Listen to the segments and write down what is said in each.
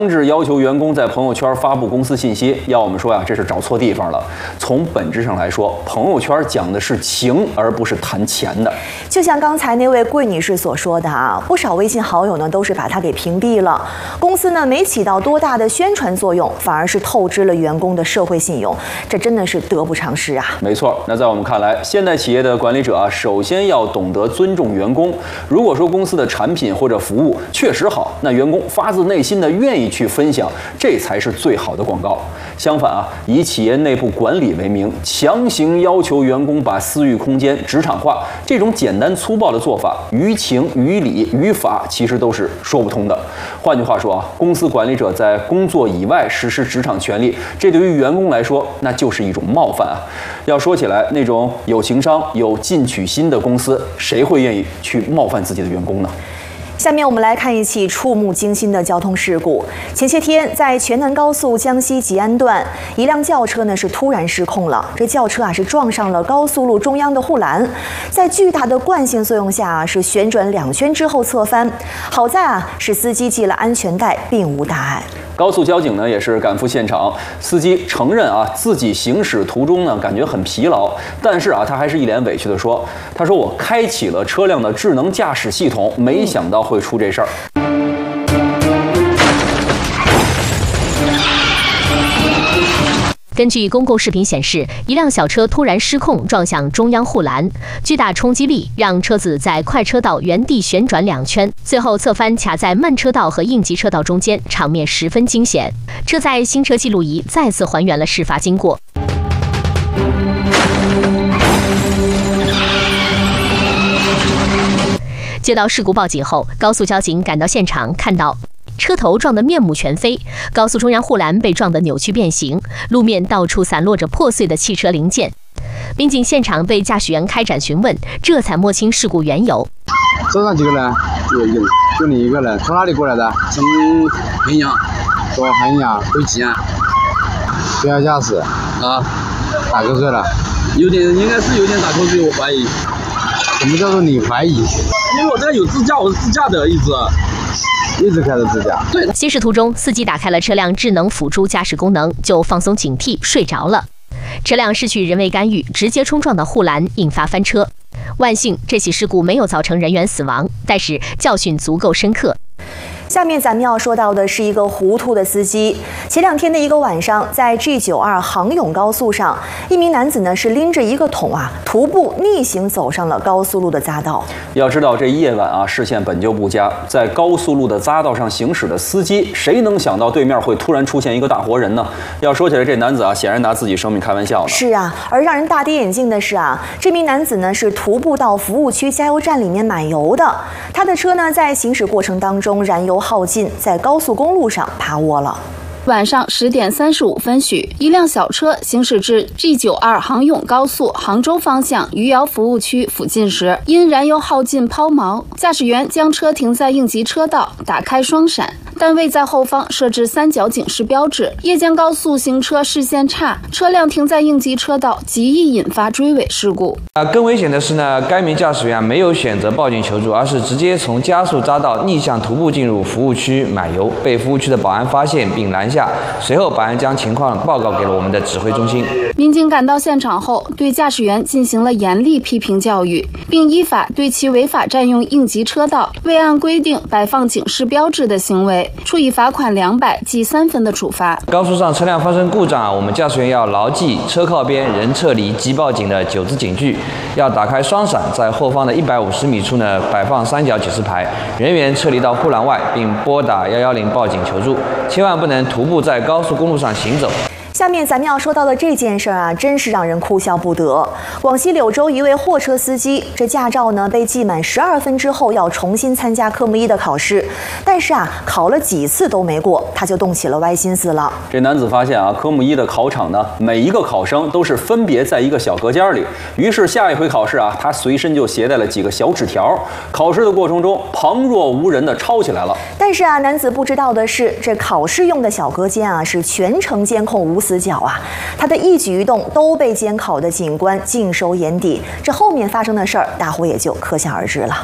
制要求员工在朋友圈发布公司信息，要我们说呀，这是找错地方了。从本质上来说，朋友圈讲的是情，而不是谈钱的。 就像刚才那位桂女士所说的啊，不少微信好友呢都是把她给屏蔽了。公司呢没起到多大的宣传作用，反而是透支了员工的社会信用，这真的是得不偿失啊。 没错，那在我们看来，现代企业的管理者啊，首先要懂得尊重员工。如果说公司的产品或者服务确实好，那员工发自内心的愿意去分享，这才是最好的广告。相反啊，以企业内部管理为名，强行要求员工把私域空间职场化，这种简单粗暴的做法，于情于理于法其实都是说不通的。换句话说啊，公司管理者在工作以外实施职场权利，这对于员工来说那就是一种冒犯啊。要说起来，那种有情商、有进取心的公司，谁会愿意去冒犯自己的员工呢？ 下面我们来看一起触目惊心的交通事故。前些天，在全南高速江西吉安段，一辆轿车呢是突然失控了。这轿车啊是撞上了高速路中央的护栏，在巨大的惯性作用下是旋转2圈之后侧翻。好在啊是司机系了安全带，并无大碍。 高速交警呢也是赶赴现场，司机承认啊自己行驶途中呢感觉很疲劳，但是啊他还是一脸委屈地说：“他说我开启了车辆的智能驾驶系统，没想到会出这事儿。” 根据公共视频显示，一辆小车突然失控撞向中央护栏，巨大冲击力让车子在快车道原地旋转2圈，最后侧翻卡在慢车道和应急车道中间，场面十分惊险。车载行车记录仪再次还原了事发经过。接到事故报警后，高速交警赶到现场，看到车头撞得面目全非，高速中央护栏被撞得扭曲变形，路面到处散落着破碎的汽车零件。民警现场对驾驶员开展询问，这才摸清事故缘由。 车上几个人？就你一个人。从哪里过来的？ 从衡阳。 从衡阳回吉安。 不要驾驶。 啊。 打瞌睡了？ 应该是有点打瞌睡，我怀疑。 什么叫做你怀疑？ 因为我这有自驾，我是自驾的，一直开着自驾。 对。行驶途中，司机打开了车辆智能辅助驾驶功能，就放松警惕睡着了。车辆失去人为干预，直接冲撞到护栏，引发翻车。万幸，这起事故没有造成人员死亡，但是教训足够深刻。 下面咱们要说到的是一个糊涂的司机。前2天的一个晚上，在 G92 杭甬高速上，一名男子呢是拎着一个桶啊，徒步逆行走上了高速路的匝道。 要知道这夜晚啊，视线本就不佳，在高速路的匝道上行驶的司机，谁能想到对面会突然出现一个大活人呢？要说起来，这男子啊，显然拿自己生命开玩笑呢。 是啊，而让人大跌眼镜的是啊，这名男子呢是徒步到服务区加油站里面买油的。他的车呢在行驶过程当中燃油耗尽，在高速公路上趴窝了。 晚上10点35分许，一辆小车行驶至 G92 杭甬高速杭州方向余姚服务区附近时，因燃油耗尽抛锚，驾驶员将车停在应急车道，打开双闪，但未在后方设置3角警示标志。夜间高速行车视线差，车辆停在应急车道，极易引发追尾事故。 更危险的是呢，该名驾驶员没有选择报警求助，而是直接从加速匝道逆向徒步进入服务区买油，被服务区的保安发现并拦下。随后，保安将情况报告给了我们的指挥中心。 民警赶到现场后，对驾驶员进行了严厉批评教育，并依法对其违法占用应急车道、未按规定摆放警示标志的行为，处以罚款200记3分的处罚。 高速上车辆发生故障，我们驾驶员要牢记车靠边、人撤离、即报警的9字警句，要打开双闪，在后方的150米处呢摆放3角警示牌，人员撤离到护栏外，并拨打110报警求助，千万不能徒步在高速公路上行走。 下面咱们要说到的这件事儿啊，真是让人哭笑不得。广西柳州一位货车司机，这驾照呢被记满12分之后要重新参加科目1的考试，但是啊考了几次都没过，他就动起了歪心思了。 这男子发现啊，科目1的考场呢，每一个考生都是分别在一个小隔间里，于是下一回考试啊，他随身就携带了几个小纸条，考试的过程中旁若无人的抄起来了。 但是啊，男子不知道的是，这考试用的小隔间啊是全程监控无死角啊，他的一举一动都被监考的警官尽收眼底。这后面发生的事儿，大伙也就可想而知了。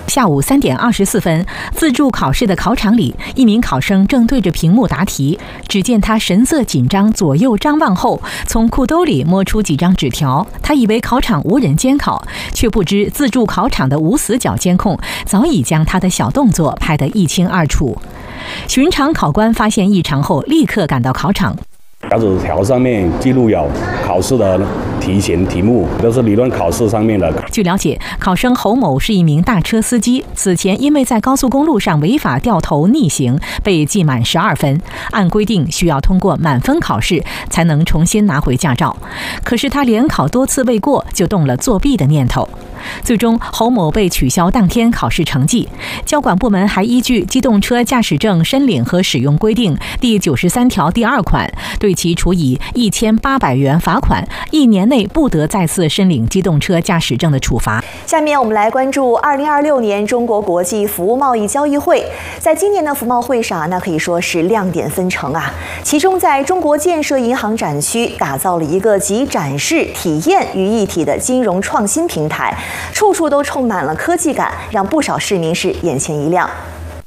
下午3点24分，自助考试的考场里，一名考生正对着屏幕答题。只见他神色紧张，左右张望后，从裤兜里摸出几张纸条。他以为考场无人监考，却不知自助考场的无死角监控早已将他的小动作拍得一清二楚。巡场考官发现异常后，立刻赶到考场。 小纸条上面记录有考试的题型题目，都是理论考试上面的。 据了解，考生侯某是一名大车司机，此前因为在高速公路上违法掉头逆行，被记满12分。按规定需要通过满分考试才能重新拿回驾照，可是他连考多次未过，就动了作弊的念头。最终，侯某被取消当天考试成绩。交管部门还依据《机动车驾驶证申领和使用规定》第93条第2款，对其处以1800元罚款，1年内不得再次申领机动车驾驶证的处罚。 下面我们来关注2026年中国国际服务贸易交易会。在今年的服贸会上，那可以说是亮点纷呈啊。其中，在中国建设银行展区打造了一个集展示、体验于一体的金融创新平台，处处都充满了科技感，让不少市民是眼前一亮。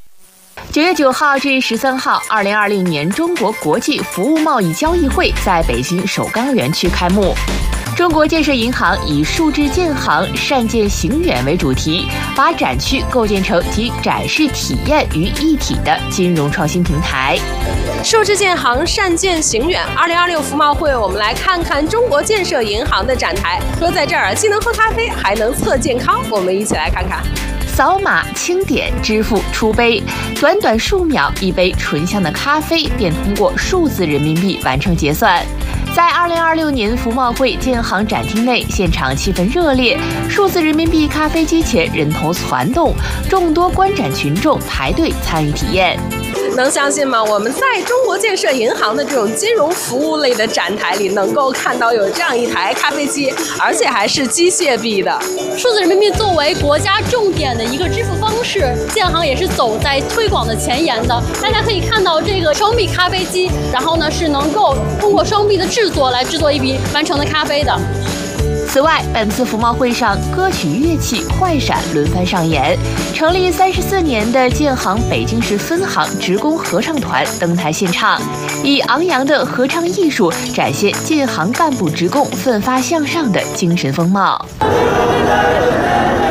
9月9号至13号，2020年中国国际服务贸易交易会在北京首钢园区开幕。中国建设银行以数字建行、善建行远为主题，把展区构建成集展示体验于一体的金融创新平台。 数字建行、善建行远2026服贸会，我们来看看中国建设银行的展台。说在这儿既能喝咖啡，还能测健康，我们一起来看看。 扫码清点支付出杯，短短数秒，一杯醇香的咖啡便通过数字人民币完成结算。在2026年服贸会建行展厅内，现场气氛热烈，数字人民币咖啡机前人头攒动，众多观展群众排队参与体验。 能相信吗？我们在中国建设银行的这种金融服务类的展台里，能够看到有这样一台咖啡机，而且还是机械臂的。 数字人民币作为国家重点的一个支付方式，建行也是走在推广的前沿的。大家可以看到这个双臂咖啡机，然后呢是能够通过双臂的制作来制作一笔完成的咖啡的。 此外，本次服贸会上，歌曲、乐器、快闪轮番上演。成立34年的建行北京市分行职工合唱团登台献唱，以昂扬的合唱艺术展现建行干部职工奋发向上的精神风貌。